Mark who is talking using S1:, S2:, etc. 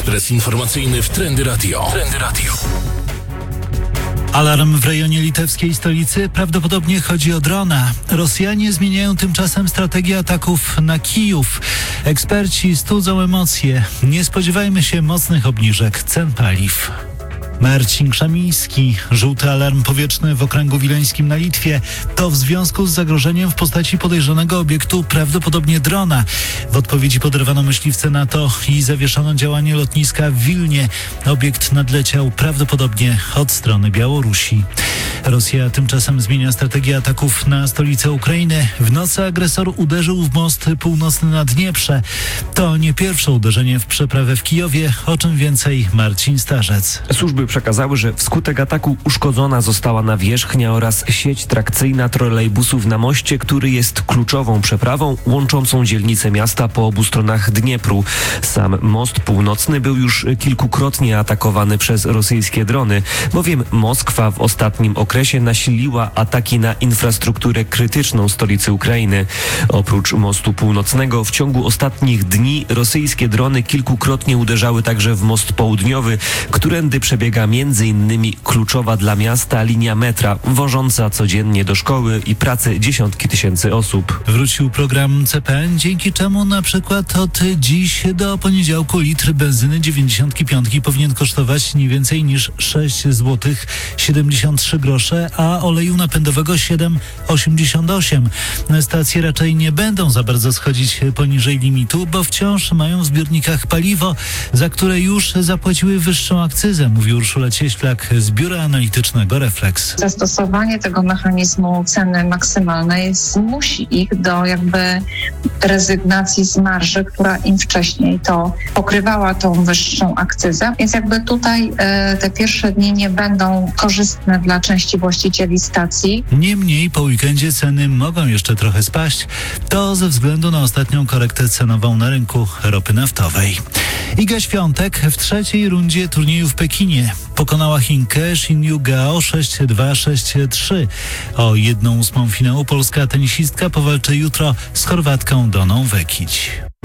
S1: Ekspres informacyjny w Trendy Radio.
S2: Alarm w rejonie litewskiej stolicy. Prawdopodobnie chodzi o drona. Rosjanie zmieniają tymczasem strategię ataków na Kijów. Eksperci studzą emocje. Nie spodziewajmy się mocnych obniżek cen paliw. Marcin Krzemiński. Żółty alarm powietrzny w okręgu wileńskim na Litwie. To w związku z zagrożeniem w postaci podejrzanego obiektu, prawdopodobnie drona. W odpowiedzi poderwano myśliwce NATO i zawieszono działanie lotniska w Wilnie. Obiekt nadleciał prawdopodobnie od strony Białorusi. Rosja tymczasem zmienia strategię ataków na stolicę Ukrainy. W nocy agresor uderzył w most północny na Dnieprze. To nie pierwsze uderzenie w przeprawę w Kijowie, o czym więcej Marcin Starzec.
S3: Służby przekazały, że wskutek ataku uszkodzona została nawierzchnia oraz sieć trakcyjna trolejbusów na moście, który jest kluczową przeprawą łączącą dzielnice miasta po obu stronach Dniepru. Sam most północny był już kilkukrotnie atakowany przez rosyjskie drony, bowiem Moskwa w ostatnim okresie nasiliła ataki na infrastrukturę krytyczną stolicy Ukrainy. Oprócz mostu północnego w ciągu ostatnich dni rosyjskie drony kilkukrotnie uderzały także w most południowy, którędy przebiega m.in. kluczowa dla miasta linia metra, wożąca codziennie do szkoły i pracy dziesiątki tysięcy osób.
S2: Wrócił program CPN, dzięki czemu na przykład od dziś do poniedziałku litr benzyny 95 powinien kosztować nie więcej niż 6 zł 73 grosze, a oleju napędowego 7,88. Stacje raczej nie będą za bardzo schodzić poniżej limitu, bo wciąż mają w zbiornikach paliwo, za które już zapłaciły wyższą akcyzę, mówi Urszula Cieślak z Biura Analitycznego Reflex.
S4: Zastosowanie tego mechanizmu ceny maksymalnej zmusi ich do rezygnacji z marży, która im wcześniej to pokrywała tą wyższą akcyzę. Więc tutaj te pierwsze dni nie będą korzystne dla części właścicieli stacji.
S2: Niemniej po weekendzie ceny mogą jeszcze trochę spaść. To ze względu na ostatnią korektę cenową na rynku ropy naftowej. Iga Świątek w trzeciej rundzie turnieju w Pekinie pokonała Chinkę Xin Yu Gao 6-2, 6-3. O 1/8 finału polska tenisistka powalczy jutro z Chorwatką Doną Vekić.